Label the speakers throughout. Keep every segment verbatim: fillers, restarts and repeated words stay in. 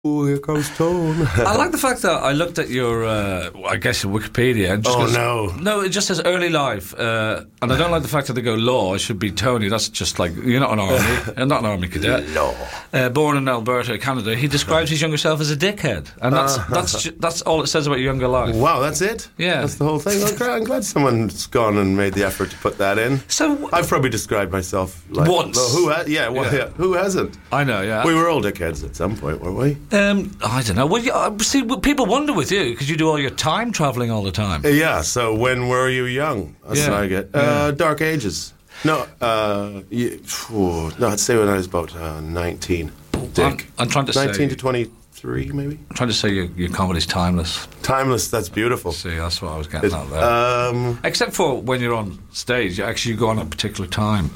Speaker 1: Oh, here comes Tone.
Speaker 2: I like the fact that I looked at your, uh, I guess, your Wikipedia. And just
Speaker 1: oh,
Speaker 2: goes,
Speaker 1: no.
Speaker 2: No, it just says early life. Uh, and I don't like the fact that they go law. It should be Tony. That's just like, you're not an army. You're not an army cadet.
Speaker 1: Law.
Speaker 2: Uh, born in Alberta, Canada. He describes his younger self as a dickhead. And that's uh, that's ju- that's all it says about your younger life.
Speaker 1: Wow, that's it?
Speaker 2: Yeah.
Speaker 1: That's the whole thing. I'm glad, I'm glad someone's gone and made the effort to put that in.
Speaker 2: So
Speaker 1: I've probably described myself like...
Speaker 2: Once.
Speaker 1: Well, who ha- yeah, well,
Speaker 2: Yeah.
Speaker 1: yeah, who hasn't?
Speaker 2: I know, yeah.
Speaker 1: We were all dickheads at some point, weren't we?
Speaker 2: Um, I don't know. Well, you, uh, see, well, people wonder with you because you do all your time travelling all the time.
Speaker 1: Uh, yeah, so when were you young? That's
Speaker 2: Yeah.
Speaker 1: what I get.
Speaker 2: Yeah.
Speaker 1: Uh, dark ages. No, uh, yeah, phew, no, I'd say when I was about uh, nineteen. Dick.
Speaker 2: I'm, I'm trying to
Speaker 1: nineteen
Speaker 2: say,
Speaker 1: to twenty-three, maybe?
Speaker 2: I'm trying to say your, your comedy's timeless.
Speaker 1: Timeless, that's beautiful.
Speaker 2: See, that's what I was getting
Speaker 1: It-
Speaker 2: at there.
Speaker 1: um,
Speaker 2: Except for when you're on stage, you actually go on a particular time.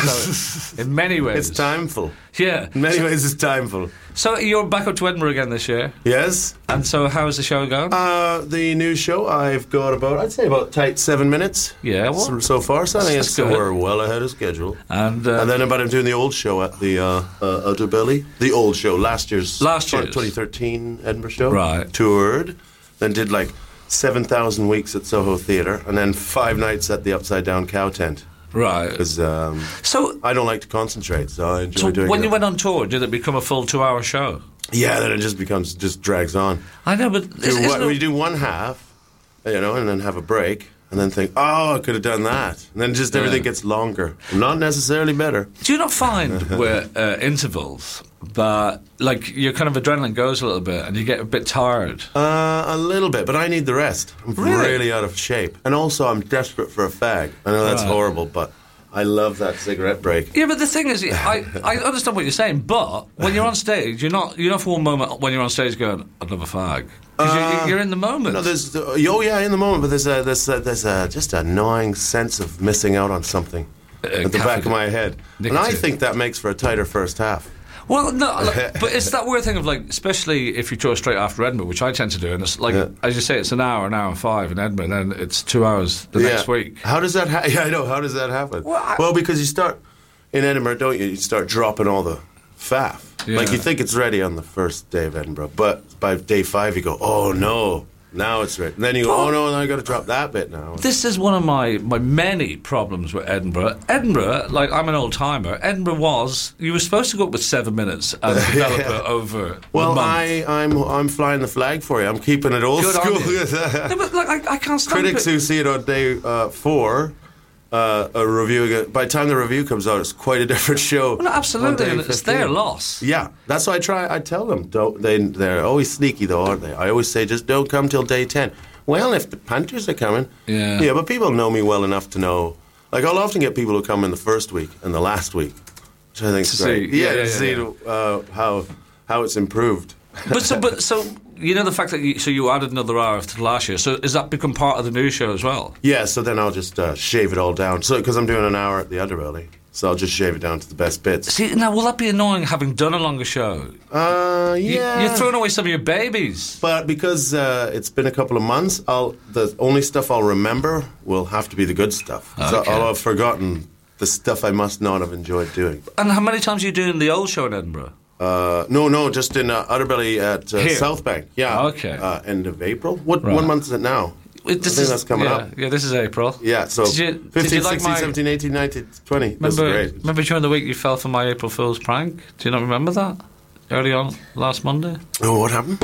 Speaker 2: So, in many ways.
Speaker 1: It's timeful.
Speaker 2: Yeah.
Speaker 1: In many
Speaker 2: so,
Speaker 1: ways, it's timeful.
Speaker 2: so you're back up to Edinburgh again this year.
Speaker 1: Yes.
Speaker 2: And so how's the show going?
Speaker 1: Uh, the new show, I've got about, I'd say about tight seven minutes.
Speaker 2: Yeah, well,
Speaker 1: so, so far. So I think
Speaker 2: that's
Speaker 1: it's,
Speaker 2: good.
Speaker 1: we're well ahead of schedule.
Speaker 2: And, uh,
Speaker 1: and then about I'm doing the old show at the uh, uh, Udderbelly. The old show, last year's,
Speaker 2: Last year's.
Speaker 1: twenty thirteen Edinburgh show.
Speaker 2: Right.
Speaker 1: Toured, then did like seven thousand weeks at Soho Theatre, and then five nights at the Upside Down Cow Tent.
Speaker 2: Right.
Speaker 1: Because um,
Speaker 2: So,
Speaker 1: I don't like to concentrate, so I enjoy
Speaker 2: so
Speaker 1: doing
Speaker 2: when
Speaker 1: it.
Speaker 2: you went on tour, did it become a full two-hour show?
Speaker 1: Yeah, then it just becomes, just drags on.
Speaker 2: I know, but
Speaker 1: Do
Speaker 2: is,
Speaker 1: one-
Speaker 2: isn't it-
Speaker 1: we do one half, you know, and then have a break, and then think, oh, I could have done that. And then just everything
Speaker 2: Yeah.
Speaker 1: gets longer. Not necessarily better.
Speaker 2: do you not find with uh, intervals that, like, your kind of adrenaline goes a little bit and you get a bit tired?
Speaker 1: Uh, a little bit, but I need the rest. I'm
Speaker 2: Really?
Speaker 1: really out of shape. And also, I'm desperate for a fag. I know that's
Speaker 2: Right.
Speaker 1: horrible, but I love that cigarette break.
Speaker 2: Yeah, but the thing is, I, I understand what you're saying, but when you're on stage, you're not you're not for one moment when you're on stage going, I'd love a fag. Because
Speaker 1: Uh,
Speaker 2: you're, you're in the moment.
Speaker 1: No, there's, oh yeah, in the moment, but there's a, there's a, there's a, just a gnawing sense of missing out on something
Speaker 2: Uh,
Speaker 1: at the back of my head. And I
Speaker 2: Nicotine.
Speaker 1: think that makes for a tighter first half.
Speaker 2: Well, no, like, but it's that weird thing of, like, especially if you tour straight after Edinburgh, which I tend to do, and it's like,
Speaker 1: Yeah.
Speaker 2: as you say, it's an hour, an hour and five in Edinburgh, and then it's two hours the
Speaker 1: Yeah.
Speaker 2: next week.
Speaker 1: How does that happen? Yeah, I know. How does that happen?
Speaker 2: Well, I-
Speaker 1: Well, because you start in Edinburgh, don't you? You start dropping all the faff.
Speaker 2: Yeah.
Speaker 1: Like you think it's ready on the first day of Edinburgh, but by day five you go, oh no, now it's ready. And then you go, oh no, now I got to drop that bit now.
Speaker 2: This is one of my, my many problems with Edinburgh. Edinburgh, like, I'm an old timer. Edinburgh was, you were supposed to go up with seven minutes and develop it over
Speaker 1: Well,
Speaker 2: a month.
Speaker 1: I, I'm I'm flying the flag for you. I'm keeping it old
Speaker 2: Good on
Speaker 1: school.
Speaker 2: you. No, but, like, I, I can't stand
Speaker 1: Critics
Speaker 2: it.
Speaker 1: who see it on day uh, four, uh, a reviewing it. By the time the review comes out, it's quite a different show.
Speaker 2: Well, no,
Speaker 1: on
Speaker 2: absolutely,
Speaker 1: day
Speaker 2: and it's
Speaker 1: fifteen.
Speaker 2: their loss.
Speaker 1: Yeah, that's why I try. I tell them, don't they? They're always sneaky, though, aren't they? I always say, just don't come till day ten. Well, if the Panthers are coming,
Speaker 2: Yeah.
Speaker 1: yeah, but people know me well enough to know. Like, I'll often get people who come in the first week and the last week, which I think is
Speaker 2: To
Speaker 1: great.
Speaker 2: see- yeah,
Speaker 1: yeah,
Speaker 2: yeah,
Speaker 1: to
Speaker 2: yeah,
Speaker 1: see
Speaker 2: yeah.
Speaker 1: Uh, how how it's improved.
Speaker 2: But so, but so, you know the fact that you, so you added another hour to last year. So has that become part of the new show as well?
Speaker 1: Yeah, so then I'll just uh, shave it all down. So because I'm doing an hour at the Underbelly, so I'll just shave it down to the best bits.
Speaker 2: See, now will that be annoying having done a longer show?
Speaker 1: Uh,
Speaker 2: You,
Speaker 1: yeah.
Speaker 2: you're throwing away some of your babies.
Speaker 1: But because uh, it's been a couple of months, I'll the only stuff I'll remember will have to be the good stuff. So
Speaker 2: Okay.
Speaker 1: I'll have forgotten the stuff I must not have enjoyed doing.
Speaker 2: And how many times are you doing the old show in Edinburgh?
Speaker 1: Uh, no, no, just in uh, Udderbelly at uh,
Speaker 2: Here?
Speaker 1: South Bank. Yeah.
Speaker 2: Okay.
Speaker 1: Uh, end of April. What
Speaker 2: Right.
Speaker 1: what month is it now?
Speaker 2: It-
Speaker 1: I think that's coming
Speaker 2: yeah,
Speaker 1: up.
Speaker 2: Yeah, this is April.
Speaker 1: Yeah, so
Speaker 2: Did you- did
Speaker 1: fifteen,
Speaker 2: you like
Speaker 1: sixteen,
Speaker 2: my-
Speaker 1: seventeen, eighteen, nineteen, twenty. That's
Speaker 2: Remember,
Speaker 1: great.
Speaker 2: remember during the week you fell for my April Fool's prank? Do you not remember that? Early on last Monday?
Speaker 1: Oh, what happened?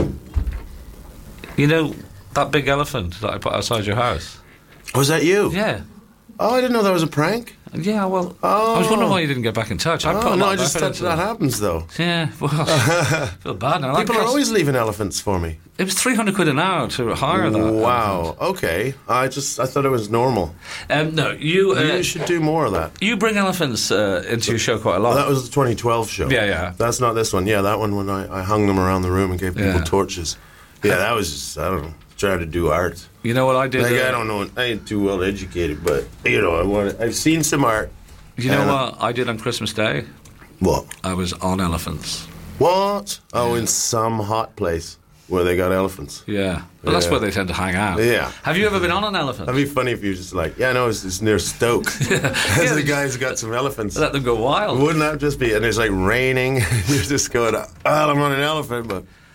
Speaker 2: You know that big elephant that I put outside your house?
Speaker 1: Was that you?
Speaker 2: Yeah.
Speaker 1: Oh, I didn't know that was a prank.
Speaker 2: Yeah, well,
Speaker 1: Oh.
Speaker 2: I was wondering why you didn't get back in touch. I put a
Speaker 1: Oh,
Speaker 2: lot
Speaker 1: no, I
Speaker 2: of
Speaker 1: just
Speaker 2: effort
Speaker 1: thought
Speaker 2: into
Speaker 1: that
Speaker 2: it.
Speaker 1: happens, though.
Speaker 2: Yeah, well, I feel bad now. That
Speaker 1: People are
Speaker 2: cost-
Speaker 1: always leaving elephants for me.
Speaker 2: It was three hundred quid an hour to hire that.
Speaker 1: Wow. Okay. I just I thought it was normal.
Speaker 2: Um, no, you uh,
Speaker 1: You should do more of that.
Speaker 2: you bring elephants uh, into your show quite a lot.
Speaker 1: That was the twenty twelve show.
Speaker 2: Yeah, yeah.
Speaker 1: That's not this one. Yeah, that one when I, I hung them around the room and gave people
Speaker 2: Yeah.
Speaker 1: torches. Yeah, that was just, I don't know, trying to do art.
Speaker 2: You know what I did?
Speaker 1: Like,
Speaker 2: uh,
Speaker 1: I don't know, I ain't too well educated, but, you know, I want. I've seen some art.
Speaker 2: You know
Speaker 1: and, uh,
Speaker 2: what I did on Christmas Day?
Speaker 1: What?
Speaker 2: I was on elephants.
Speaker 1: What? Oh, in some hot place where they got elephants.
Speaker 2: Yeah, well, that's
Speaker 1: Yeah.
Speaker 2: where they tend to hang out.
Speaker 1: Yeah.
Speaker 2: Have you ever been on an elephant?
Speaker 1: That'd be funny if you were just like, yeah, no, it's, it's near Stoke. There's a guy's got some elephants.
Speaker 2: Let them go wild.
Speaker 1: Wouldn't that just be? And it's like raining. You're just going, oh, I'm on an elephant, but